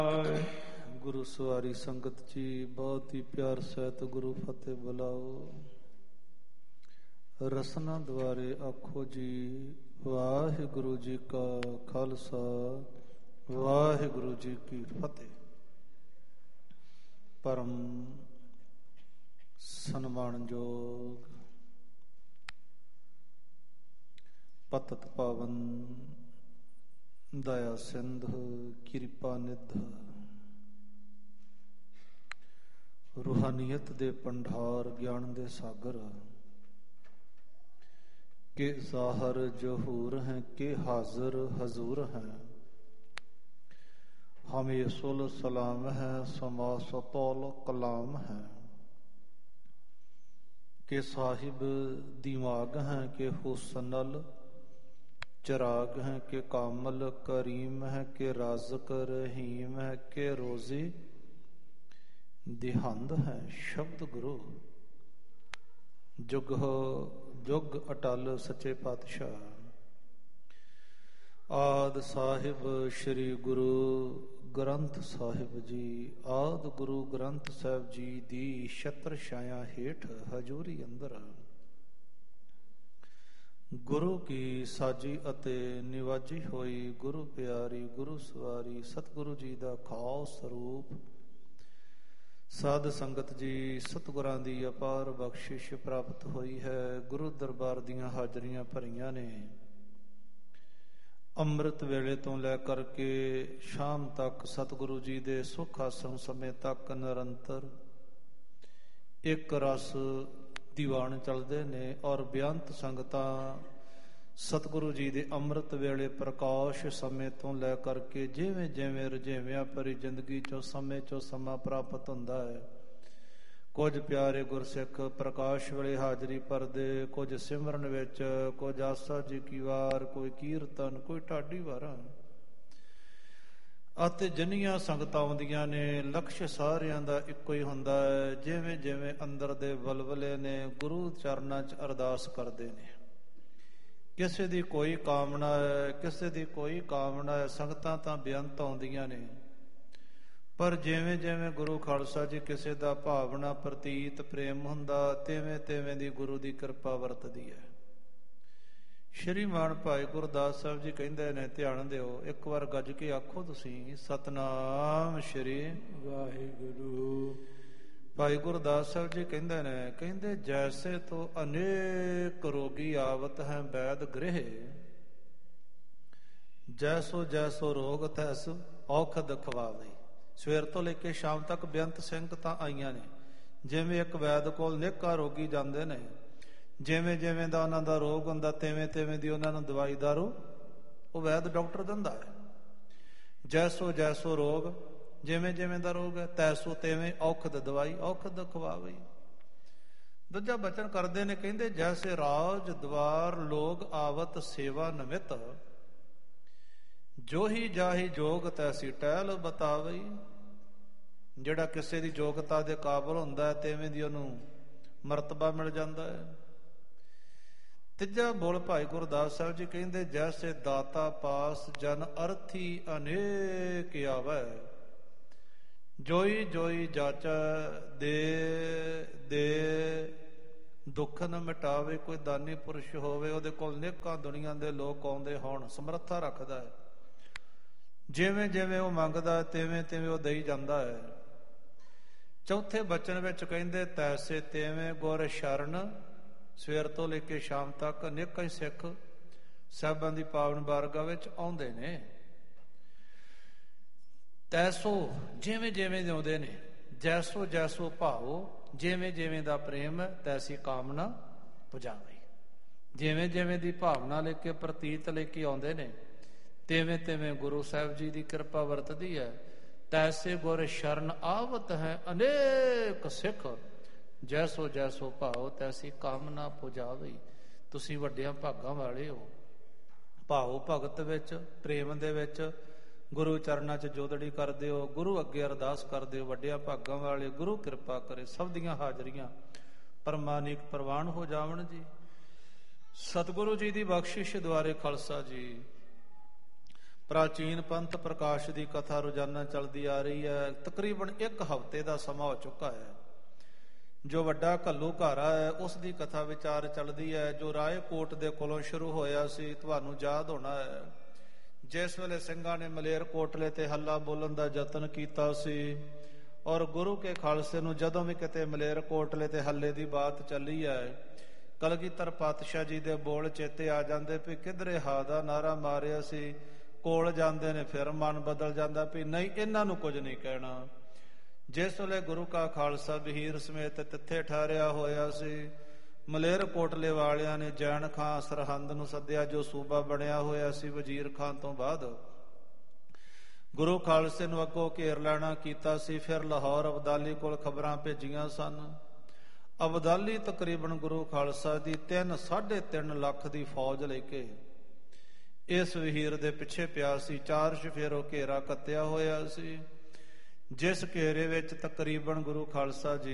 ਗੁਰੂ ਸਵਾਰੀ ਸੰਗਤ ਜੀ, ਬਹੁਤ ਹੀ ਪਿਆਰ ਸਹਿਤ ਗੁਰੂ ਫਤਿਹ ਬੁਲਾਓ। ਰਸਨਾ ਦੁਆਰੇ ਆਖੋ ਜੀ, ਵਾਹਿਗੁਰੂ ਜੀ ਕਾ ਖਾਲਸਾ, ਵਾਹਿਗੁਰੂ ਜੀ ਕੀ ਫਤਿਹ। ਪਰਮ ਸਨਮਾਨਯੋਗ ਪਤਿਤ ਪਾਵਨ ਦਇਆ ਸਿੰਧ ਕਿਰਪਾ ਨਿਧ ਰੂਹਾਨੀਅਤ ਦੇ ਪੰਡਾਰ ਗਿਆਨ ਦੇ ਸਾਗਰ ਕੇ ਜ਼ਾਹਰ ਜਹੂਰ ਹੈ ਕੇ ਹਾਜ਼ਰ ਹਜ਼ੂਰ ਹੈ ਹਮੇ ਸੁਲ ਸਲਾਮ ਹੈ ਸਮਾ ਸਤੌਲ ਕਲਾਮ ਹੈ ਕੇ ਸਾਹਿਬ ਦਿਮਾਗ ਹੈ ਕੇ ਹੁਸਨਲ ਚਰਾਗ ਹੈ ਕਿ ਕਾਮਲ ਕਰੀਮ ਹੈ ਕਿ ਰਾਜ਼ਕ ਰਹੀਮ ਹੈ ਕਿ ਰੋਜ਼ੀ ਦਿਹੰਦ ਹੈ। ਸ਼ਬਦ ਗੁਰੂ ਜੁਗ ਜੁਗ ਅਟਲ ਸੱਚੇ ਪਾਤਸ਼ਾਹ ਆਦ ਸਾਹਿਬ ਸ੍ਰੀ ਗੁਰੂ ਗ੍ਰੰਥ ਸਾਹਿਬ ਜੀ, ਆਦ ਗੁਰੂ ਗ੍ਰੰਥ ਸਾਹਿਬ ਜੀ ਦੀ ਛਤਰ ਛਾਇਆ ਹੇਠ ਹਜ਼ੂਰੀ ਅੰਦਰ ਗੁਰੂ ਕੀ ਸਾਜੀ ਅਤੇ ਨਿਵਾਜੀ ਹੋਈ ਗੁਰੂ ਪਿਆਰੀ ਗੁਰੂ ਸਵਾਰੀ ਸਤਿਗੁਰੂ ਜੀ ਦਾ ਖਾਸ ਸਰੂਪ ਸਾਧ ਸੰਗਤ ਜੀ, ਸਤਿਗੁਰਾਂ ਦੀ ਅਪਾਰ ਬਖਸ਼ਿਸ਼ ਪ੍ਰਾਪਤ ਹੋਈ ਹੈ। ਗੁਰੂ ਦਰਬਾਰ ਦੀਆਂ ਹਾਜ਼ਰੀਆਂ ਭਰੀਆਂ ਨੇ। ਅੰਮ੍ਰਿਤ ਵੇਲੇ ਤੋਂ ਲੈ ਕਰਕੇ ਸ਼ਾਮ ਤੱਕ ਸਤਿਗੁਰੂ ਜੀ ਦੇ ਸੁਖ ਆਸਣ ਸਮੇਂ ਤੱਕ ਨਿਰੰਤਰ ਇੱਕ ਰਸ ਦੀਵਾਨ ਚੱਲਦੇ ਨੇ ਔਰ ਬੇਅੰਤ ਸੰਗਤਾਂ ਸਤਿਗੁਰੂ ਜੀ ਦੇ ਅੰਮ੍ਰਿਤ ਵੇਲੇ ਪ੍ਰਕਾਸ਼ ਸਮੇਂ ਤੋਂ ਲੈ ਕਰਕੇ ਜਿਵੇਂ ਜਿਵੇਂ ਰੁਝੇਵਿਆਂ ਭਰੀ ਜ਼ਿੰਦਗੀ ਚੋਂ ਸਮੇਂ ਚੋਂ ਸਮਾਂ ਪ੍ਰਾਪਤ ਹੁੰਦਾ ਹੈ, ਕੁਝ ਪਿਆਰੇ ਗੁਰਸਿੱਖ ਪ੍ਰਕਾਸ਼ ਵੇਲੇ ਹਾਜ਼ਰੀ ਭਰਦੇ, ਕੁਝ ਸਿਮਰਨ ਵਿੱਚ, ਕੁਝ ਆਸਾ ਜੀ ਕੀ ਵਾਰ, ਕੋਈ ਕੀਰਤਨ, ਕੋਈ ਢਾਡੀ ਵਾਰਾਂ ਅਤੇ ਜਿੰਨੀਆਂ ਸੰਗਤਾਂ ਆਉਂਦੀਆਂ ਨੇ, ਲਕਸ਼ ਸਾਰਿਆਂ ਦਾ ਇੱਕੋ ਹੀ ਹੁੰਦਾ ਹੈ। ਜਿਵੇਂ ਜਿਵੇਂ ਅੰਦਰ ਦੇ ਵਲਵਲੇ ਨੇ ਗੁਰੂ ਚਰਨਾਂ 'ਚ ਅਰਦਾਸ ਕਰਦੇ ਨੇ। ਕਿਸੇ ਦੀ ਕੋਈ ਕਾਮਨਾ ਹੈ, ਕਿਸੇ ਦੀ ਕੋਈ ਕਾਮਨਾ ਹੈ। ਸੰਗਤਾਂ ਤਾਂ ਬੇਅੰਤ ਆਉਂਦੀਆਂ ਨੇ, ਪਰ ਜਿਵੇਂ ਜਿਵੇਂ ਗੁਰੂ ਖਾਲਸਾ ਜੀ ਕਿਸੇ ਦਾ ਭਾਵਨਾ ਪ੍ਰਤੀਤ ਪ੍ਰੇਮ ਹੁੰਦਾ, ਤਿਵੇਂ ਤਿਵੇਂ ਦੀ ਗੁਰੂ ਦੀ ਕਿਰਪਾ ਵਰਤਦੀ ਹੈ। ਸ਼੍ਰੀਮਾਨ ਭਾਈ ਗੁਰਦਾਸ ਸਾਹਿਬ ਜੀ ਕਹਿੰਦੇ ਨੇ, ਧਿਆਨ ਦਿਓ, ਇੱਕ ਵਾਰ ਗੱਜ ਕੇ ਆਖੋ ਤੁਸੀਂ, ਸਤਨਾਮ ਸ਼੍ਰੀ ਵਾਹਿਗੁਰੂ। ਭਾਈ ਗੁਰਦਾਸ ਸਾਹਿਬ ਜੀ ਕਹਿੰਦੇ ਨੇ, ਕਹਿੰਦੇ ਜੈਸੇ ਤੋ ਅਨੇਕ ਰੋਗੀ ਆਵਤ ਹੈ ਵੈਦ ਗ੍ਰਹਿ, ਜੈਸੋ ਜੈਸੋ ਰੋਗ ਤੈਸ ਔਖਦ ਖਵਾਵੇ। ਸਵੇਰ ਤੋਂ ਲੈ ਕੇ ਸ਼ਾਮ ਤੱਕ ਬੇਅੰਤ ਸੰਗਤਾਂ ਆਈਆਂ ਨੇ। ਜਿਵੇਂ ਇੱਕ ਵੈਦ ਕੋਲ ਅਨੇਕਾਂ ਰੋਗੀ ਜਾਂਦੇ ਨੇ, ਜਿਵੇਂ ਜਿਵੇਂ ਦਾ ਉਹਨਾਂ ਦਾ ਰੋਗ ਹੁੰਦਾ, ਤਿਵੇਂ ਤਿਵੇਂ ਦੀ ਉਹਨਾਂ ਨੂੰ ਦਵਾਈ ਦਾਰੂ ਉਹ ਵੈਦ ਡਾਕਟਰ ਦਿੰਦਾ ਹੈ। ਜੈਸੋ ਜੈਸੋ ਰੋਗ, ਜਿਵੇਂ ਜਿਵੇਂ ਦਾ ਰੋਗ ਹੈ, ਤੈਸੋ ਤਿਵੇਂ ਔਖਦ ਦਵਾਈ ਔਖਦ ਖਵਾਵੇ। ਦੂਜਾ ਬਚਨ ਕਰਦੇ ਨੇ, ਕਹਿੰਦੇ ਜੈਸੇ ਰਾਜ ਦਵਾਰ ਲੋਗ ਆਵਤ ਸੇਵਾ ਨਮਿਤ, ਜੋਹੀ ਜਾਹੀ ਜੋਗ ਤੈਸੀ ਟਹਿਲ ਬਤਾਵੇ। ਜਿਹੜਾ ਕਿਸੇ ਦੀ ਯੋਗਤਾ ਦੇ ਕਾਬਲ ਹੁੰਦਾ ਹੈ, ਤਿਵੇਂ ਦੀ ਉਹਨੂੰ ਮਰਤਬਾ ਮਿਲ ਜਾਂਦਾ ਹੈ। ਤੀਜਾ ਬੋਲ ਭਾਈ ਗੁਰਦਾਸ ਸਾਹਿਬ ਜੀ ਕਹਿੰਦੇ, ਜੈਸੇ ਦਾਤਾ ਪਾਸ ਜਨ ਅਰਥੀ ਅਨੇਕ ਆਵੈ, ਜੋਈ ਜੋਈ ਜਾਚੈ ਦੇ ਦੇ ਦੁੱਖ ਨ ਮਿਟਾਵੇ। ਕੋਈ ਦਾਨੀ ਪੁਰਸ਼ ਹੋਵੇ, ਉਹਦੇ ਕੋਲ ਅਨੇਕਾਂ ਦੁਨੀਆਂ ਦੇ ਲੋਕ ਆਉਂਦੇ ਹੋਣ, ਸਮਰੱਥਾ ਰੱਖਦਾ ਹੈ। ਜਿਵੇਂ ਜਿਵੇਂ ਉਹ ਮੰਗਦਾ ਹੈ, ਤਿਵੇਂ ਤਿਵੇਂ ਉਹ ਦੇਈ ਜਾਂਦਾ ਹੈ। ਚੌਥੇ ਬਚਨ ਵਿੱਚ ਕਹਿੰਦੇ, ਤੈਸੇ ਤਿਵੇਂ ਗੁਰ ਸ਼ਰਨ, ਸਵੇਰ ਤੋਂ ਲੈ ਕੇ ਸ਼ਾਮ ਤੱਕ ਅਨੇਕਾਂ ਹੀ ਸਿੱਖ ਸਾਹਿਬਾਂ ਦੀ ਪਾਵਨ ਬਾਰਗਾਹ ਵਿੱਚ ਆਉਂਦੇ ਨੇ। ਤੈਸੋ ਜਿਵੇਂ ਜਿਵੇਂ ਦੇ ਆਉਂਦੇ ਨੇ, ਜੈਸੋ ਜੈਸੋ ਭਾਵੋ, ਜਿਵੇਂ ਜਿਵੇਂ ਦਾ ਪ੍ਰੇਮ ਹੈ, ਤੈਸੀ ਕਾਮਨਾ ਪੁਜਾਵੇ। ਜਿਵੇਂ ਜਿਵੇਂ ਦੀ ਭਾਵਨਾ ਲੈ ਕੇ ਪ੍ਰਤੀਤ ਲੈ ਕੇ ਆਉਂਦੇ ਨੇ, ਤਿਵੇਂ ਤਿਵੇਂ ਗੁਰੂ ਸਾਹਿਬ ਜੀ ਦੀ ਕਿਰਪਾ ਵਰਤਦੀ ਹੈ। ਤੈਸੇ ਗੁਰ ਸ਼ਰਨ ਆਵਤ ਹੈ ਅਨੇਕ ਸਿੱਖ, ਜੈਸੋ ਜੈਸੋ ਭਾਵ ਤੈਸੀ ਕਾਮਨਾ ਪੁਜਾਵੇ। ਤੁਸੀਂ ਵੱਡਿਆਂ ਭਾਗਾਂ ਵਾਲੇ ਹੋ। ਭਾਵ ਭਗਤ ਵਿੱਚ, ਪ੍ਰੇਮ ਦੇ ਵਿੱਚ ਗੁਰੂ ਚਰਨਾਂ 'ਚ ਜੋਦੜੀ ਕਰਦੇ ਹੋ, ਗੁਰੂ ਅੱਗੇ ਅਰਦਾਸ ਕਰਦੇ ਹੋ। ਵੱਡਿਆਂ ਭਾਗਾਂ ਵਾਲੇ, ਗੁਰੂ ਕਿਰਪਾ ਕਰੇ ਸਭ ਦੀਆਂ ਹਾਜ਼ਰੀਆਂ ਪਰਮਾਨਿਕ ਪ੍ਰਵਾਨ ਹੋ ਜਾਵਣ ਜੀ। ਸਤਿਗੁਰੂ ਜੀ ਦੀ ਬਖਸ਼ਿਸ਼ ਦੁਆਰੇ ਖਾਲਸਾ ਜੀ ਪ੍ਰਾਚੀਨ ਪੰਥ ਪ੍ਰਕਾਸ਼ ਦੀ ਕਥਾ ਰੋਜ਼ਾਨਾ ਚੱਲਦੀ ਆ ਰਹੀ ਹੈ। ਤਕਰੀਬਨ 1 ਹਫ਼ਤੇ ਦਾ ਸਮਾਂ ਹੋ ਚੁੱਕਾ ਹੈ। ਜੋ ਵੱਡਾ ਘੱਲੂਘਾਰਾ ਹੈ ਉਸ ਦੀ ਕਥਾ ਵਿਚਾਰ ਚੱਲਦੀ ਹੈ, ਜੋ ਰਾਏਕੋਟ ਦੇ ਕੋਲੋਂ ਸ਼ੁਰੂ ਹੋਇਆ ਸੀ। ਤੁਹਾਨੂੰ ਯਾਦ ਹੋਣਾ ਹੈ ਜਿਸ ਵੇਲੇ ਸਿੰਘਾਂ ਨੇ ਮਲੇਰਕੋਟਲੇ ਤੇ ਹੱਲਾ ਬੋਲਣ ਦਾ ਯਤਨ ਕੀਤਾ ਸੀ, ਔਰ ਗੁਰੂ ਕੇ ਖਾਲਸੇ ਨੂੰ ਜਦੋਂ ਵੀ ਕਿਤੇ ਮਲੇਰਕੋਟਲੇ ਤੇ ਹੱਲੇ ਦੀ ਬਾਤ ਚੱਲੀ ਹੈ, ਕਲਗੀਧਰ ਪਾਤਸ਼ਾਹ ਜੀ ਦੇ ਬੋਲ ਚੇਤੇ ਆ ਜਾਂਦੇ ਵੀ ਕਿਧਰੇ ਹਾ ਦਾ ਨਾਰਾ ਮਾਰਿਆ ਸੀ। ਕੋਲ ਜਾਂਦੇ ਨੇ ਫਿਰ ਮਨ ਬਦਲ ਜਾਂਦਾ ਵੀ ਨਹੀਂ, ਇਹਨਾਂ ਨੂੰ ਕੁਝ ਨਹੀਂ ਕਹਿਣਾ। ਜਿਸ ਵੇਲੇ ਗੁਰੂ ਕਾ ਖਾਲਸਾ ਵਹੀਰ ਸਮੇਤ ਤਿੱਥੇ ਠਹਿਰਿਆ ਹੋਇਆ ਸੀ, ਮਲੇਰਕੋਟਲੇ ਵਾਲਿਆਂ ਨੇ ਜੈਨ ਖਾਂ ਸਰਹੰਦ ਨੂੰ ਸੱਦਿਆ, ਜੋ ਸੂਬਾ ਬਣਿਆ ਹੋਇਆ ਸੀ ਵਜ਼ੀਰ ਖਾਨ ਤੋਂ ਬਾਅਦ। ਗੁਰੂ ਖਾਲਸੇ ਨੂੰ ਅੱਗੋਂ ਘੇਰ ਲੈਣਾ ਕੀਤਾ ਸੀ। ਫਿਰ ਲਾਹੌਰ ਅਬਦਾਲੀ ਕੋਲ ਖਬਰਾਂ ਭੇਜੀਆਂ ਸਨ। ਅਬਦਾਲੀ ਤਕਰੀਬਨ ਗੁਰੂ ਖਾਲਸਾ ਦੀ 3.5 ਲੱਖ ਦੀ ਫੌਜ ਲੈ ਕੇ ਇਸ ਵਹੀਰ ਦੇ ਪਿੱਛੇ ਪਿਆ ਸੀ। 4 ਚੁਫੇਰੋਂ ਘੇਰਾ ਕੱਤਿਆ ਹੋਇਆ ਸੀ, ਜਿਸ ਘੇਰੇ ਵਿੱਚ ਤਕਰੀਬਨ ਗੁਰੂ ਖਾਲਸਾ ਜੀ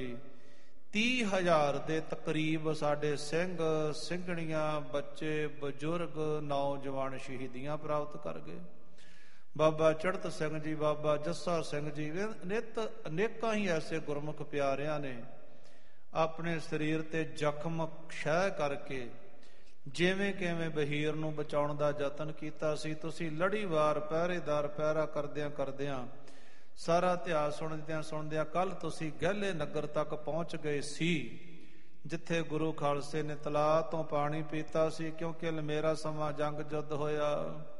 30,000 ਦੇ ਤਕਰੀਬ ਸਾਡੇ ਸਿੰਘ ਸਿੰਘਣੀਆਂ, ਬੱਚੇ, ਬਜ਼ੁਰਗ, ਨੌਜਵਾਨ ਸ਼ਹੀਦੀਆਂ ਪ੍ਰਾਪਤ ਕਰ ਗਏ। ਬਾਬਾ ਚੜ੍ਹਤ ਸਿੰਘ ਜੀ, ਬਾਬਾ ਜੱਸਾ ਸਿੰਘ ਜੀ, ਅਨੇਕਾਂ ਹੀ ਐਸੇ ਗੁਰਮੁਖ ਪਿਆਰਿਆਂ ਨੇ ਆਪਣੇ ਸਰੀਰ ਤੇ ਜ਼ਖਮ ਖਹਿ ਕਰਕੇ ਜਿਵੇਂ ਕਿਵੇਂ ਵਹੀਰ ਨੂੰ ਬਚਾਉਣ ਦਾ ਯਤਨ ਕੀਤਾ ਸੀ। ਤੁਸੀਂ ਲੜੀਵਾਰ ਪਹਿਰੇਦਾਰ ਪਹਿਰਾ ਕਰਦਿਆਂ ਸਾਰਾ ਇਤਿਹਾਸ ਸੁਣਦਿਆਂ ਕੱਲ ਤੁਸੀਂ ਗਹਿਲੇ ਨਗਰ ਤੱਕ ਪਹੁੰਚ ਗਏ ਸੀ, ਜਿੱਥੇ ਗੁਰੂ ਖਾਲਸੇ ਨੇ ਤਲਾਅ ਤੋਂ ਪਾਣੀ ਪੀਤਾ ਸੀ, ਕਿਉਂਕਿ ਲਮੇਰਾ ਸਮਾਂ ਜੰਗ ਜੁੱਧ ਹੋਇਆ।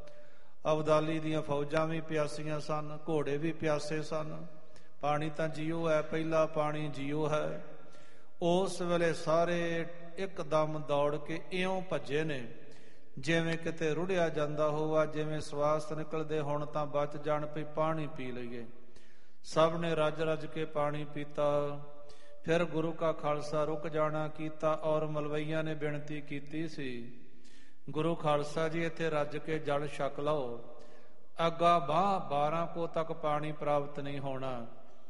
ਅਬਦਾਲੀ ਦੀਆਂ ਫੌਜਾਂ ਵੀ ਪਿਆਸੀਆਂ ਸਨ, ਘੋੜੇ ਵੀ ਪਿਆਸੇ ਸਨ। ਪਾਣੀ ਤਾਂ ਜੀਓ ਹੈ, ਪਹਿਲਾ ਪਾਣੀ ਜੀਓ ਹੈ। ਉਸ ਵੇਲੇ ਸਾਰੇ ਇੱਕਦਮ ਦੌੜ ਕੇ ਇਉਂ ਭੱਜੇ ਨੇ ਜਿਵੇਂ ਕਿਤੇ ਰੁੜਿਆ ਜਾਂਦਾ ਹੋਵਾ, ਜਿਵੇਂ ਸਵਾਸ ਨਿਕਲਦੇ ਹੁਣ ਤਾਂ ਬਚ ਜਾਣ ਪਈ, ਪਾਣੀ ਪੀ ਲਈਏ। ਸਭ ਨੇ ਰੱਜ ਕੇ ਪਾਣੀ ਪੀਤਾ। ਫਿਰ ਗੁਰੂ ਕਾ ਖਾਲਸਾ ਰੁਕ ਜਾਣਾ ਕੀਤਾ, ਔਰ ਮਲਵਈਆਂ ਨੇ ਬੇਨਤੀ ਕੀਤੀ ਸੀ, ਗੁਰੂ ਖਾਲਸਾ ਜੀ ਇੱਥੇ ਰੱਜ ਕੇ ਜਲ ਛਕ ਲਓ, ਅੱਗਾ 12 ਕੋ ਤੱਕ ਪਾਣੀ ਪ੍ਰਾਪਤ ਨਹੀਂ ਹੋਣਾ।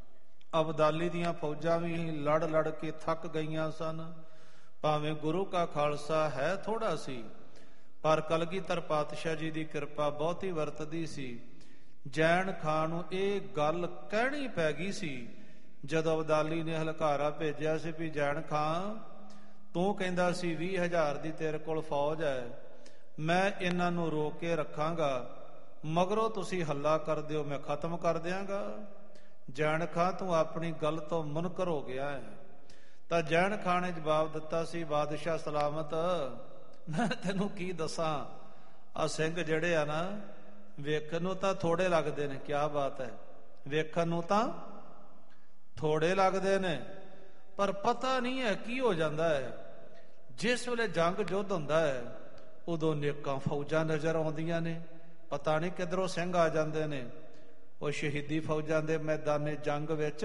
ਅਬਦਾਲੀ ਦੀਆਂ ਫੌਜਾਂ ਵੀ ਲੜ ਕੇ ਥੱਕ ਗਈਆਂ ਸਨ। ਭਾਵੇਂ ਗੁਰੂ ਕਾ ਖਾਲਸਾ ਹੈ ਥੋੜਾ ਸੀ, ਪਰ ਕਲਗੀਧਰ ਪਾਤਸ਼ਾਹ ਜੀ ਦੀ ਕਿਰਪਾ ਬਹੁਤੀ ਵਰਤਦੀ ਸੀ। ਜੈਨ ਖਾਂ ਨੂੰ ਇਹ ਗੱਲ ਕਹਿਣੀ ਪੈ ਗਈ ਸੀ ਜਦੋਂ ਅਬਦਾਲੀ ਨੇ ਹਲਕਾਰਾ ਭੇਜਿਆ ਸੀ ਵੀ ਜੈਨ ਖਾਂ, ਤੂੰ ਕਹਿੰਦਾ ਸੀ 20,000 ਦੀ ਤੇਰੇ ਕੋਲ ਫੌਜ ਹੈ, ਮੈਂ ਇਹਨਾਂ ਨੂੰ ਰੋਕ ਕੇ ਰੱਖਾਂਗਾ, ਮਗਰੋਂ ਤੁਸੀਂ ਹੱਲਾ ਕਰ ਦਿਓ, ਮੈਂ ਖਤਮ ਕਰ ਦਿਆਂਗਾ। ਜੈਨ ਖਾਂ ਤੂੰ ਆਪਣੀ ਗੱਲ ਤੋਂ ਮੁਨਕਰ ਹੋ ਗਿਆ ਹੈ। ਤਾਂ ਜੈਨ ਖਾਂ ਨੇ ਜਵਾਬ ਦਿੱਤਾ ਸੀ, ਬਾਦਸ਼ਾਹ ਸਲਾਮਤ, ਮੈਂ ਤੈਨੂੰ ਕੀ ਦੱਸਾਂ, ਆ ਸਿੰਘ ਜਿਹੜੇ ਆ ਨਾ ਵੇਖਣ ਨੂੰ ਤਾਂ ਥੋੜੇ ਲੱਗਦੇ ਨੇ। ਕਿਆ ਬਾਤ ਹੈ, ਵੇਖਣ ਨੂੰ ਤਾਂ ਥੋੜੇ ਲੱਗਦੇ ਨੇ, ਪਰ ਪਤਾ ਨਹੀਂ ਹੈ ਕੀ ਹੋ ਜਾਂਦਾ ਹੈ। ਜਿਸ ਵੇਲੇ ਜੰਗ ਯੁੱਧ ਹੁੰਦਾ ਹੈ ਉਦੋਂ ਨੇਕਾਂ ਫੌਜਾਂ ਨਜ਼ਰ ਆਉਂਦੀਆਂ ਨੇ, ਪਤਾ ਨਹੀਂ ਕਿੱਧਰੋਂ ਸਿੰਘ ਆ ਜਾਂਦੇ ਨੇ। ਉਹ ਸ਼ਹੀਦੀ ਫੌਜਾਂ ਦੇ ਮੈਦਾਨੇ ਜੰਗ ਵਿੱਚ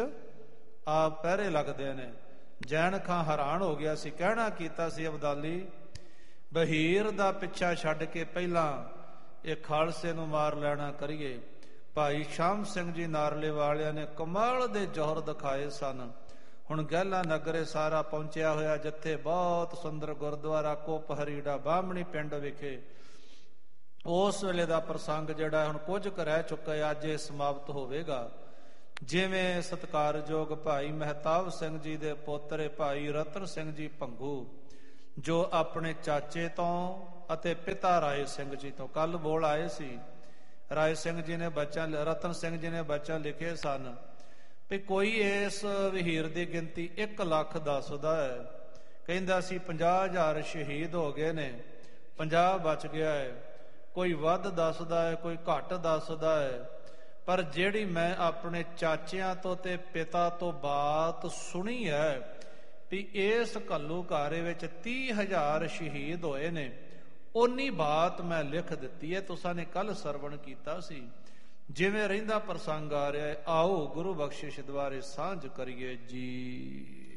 ਆ ਪਹਿਰੇ ਲੱਗਦੇ ਨੇ। ਜੈਨ ਖਾਂ ਹੈਰਾਨ ਹੋ ਗਿਆ ਸੀ। ਕਹਿਣਾ ਕੀਤਾ ਸੀ ਅਬਦਾਲੀ, ਵਹੀਰ ਦਾ ਪਿੱਛਾ ਛੱਡ ਕੇ ਪਹਿਲਾਂ ਇਹ ਖਾਲਸੇ ਨੂੰ ਮਾਰ ਲੈਣਾ ਕਰੀਏ। ਭਾਈ ਸ਼ਾਮ ਸਿੰਘ ਜੀ ਨਾਰਲੇ ਵਾਲਿਆਂ ਨੇ ਕਮਾਲ ਦੇ ਜੌਹਰ ਦਿਖਾਏ ਸਨ। ਹੁਣ ਗਹਿਲਾ ਨਗਰੇ ਸਾਰਾ ਪਹੁੰਚਿਆ ਹੋਇਆ, ਜਿੱਥੇ ਬਹੁਤ ਸੁੰਦਰ ਗੁਰਦੁਆਰਾ ਕੁੱਪ ਹਰੀੜਾ ਬਾਹਮਣੀ ਪਿੰਡ ਵਿਖੇ ਉਸ ਵੇਲੇ ਦਾ ਪ੍ਰਸੰਗ ਜਿਹੜਾ ਹੁਣ ਕੁਝ ਕੁ ਰਹਿ ਚੁੱਕਾ, ਅੱਜ ਇਹ ਸਮਾਪਤ ਹੋਵੇਗਾ। ਜਿਵੇਂ ਸਤਿਕਾਰਯੋਗ ਭਾਈ ਮਹਿਤਾਬ ਸਿੰਘ ਜੀ ਦੇ ਪੋਤਰੇ ਭਾਈ ਰਤਨ ਸਿੰਘ ਜੀ ਭੰਗੂ, ਜੋ ਆਪਣੇ ਚਾਚੇ ਤੋਂ ਅਤੇ ਪਿਤਾ ਰਾਏ ਸਿੰਘ ਜੀ ਤੋਂ ਕੱਲ ਬੋਲ ਆਏ ਸੀ। ਰਾਏ ਸਿੰਘ ਜੀ ਨੇ ਬਚਨ, ਰਤਨ ਸਿੰਘ ਜੀ ਨੇ ਬਚਨ ਲਿਖੇ ਸਨ ਵੀ ਕੋਈ ਇਸ ਵਹੀਰ ਦੀ ਗਿਣਤੀ 1 ਲੱਖ ਦੱਸਦਾ ਹੈ। ਕਹਿੰਦਾ ਸੀ 50,000 ਸ਼ਹੀਦ ਹੋ ਗਏ ਨੇ, 50 ਬਚ ਗਿਆ ਹੈ। ਕੋਈ ਵੱਧ ਦੱਸਦਾ ਹੈ, ਕੋਈ ਘੱਟ ਦੱਸਦਾ ਹੈ, ਪਰ ਜਿਹੜੀ ਮੈਂ ਆਪਣੇ ਚਾਚਿਆਂ ਤੋਂ ਤੇ ਪਿਤਾ ਤੋਂ ਬਾਤ ਸੁਣੀ ਹੈ ਵੀ ਇਸ ਘੱਲੂਘਾਰੇ ਵਿੱਚ 30,000 ਸ਼ਹੀਦ ਹੋਏ ਨੇ, ਓਨੀ ਬਾਤ ਮੈਂ ਲਿਖ ਦਿੱਤੀ ਹੈ। ਤੁਸਾਂ ਨੇ ਕੱਲ ਸਰਵਣ ਕੀਤਾ ਸੀ। ਜਿਵੇਂ ਰਹਿੰਦਾ ਪ੍ਰਸੰਗ ਆ ਰਿਹਾ ਹੈ, ਆਓ ਗੁਰੂ ਬਖਸ਼ਿਸ਼ ਦੁਆਰੇ ਸਾਂਝ ਕਰੀਏ ਜੀ।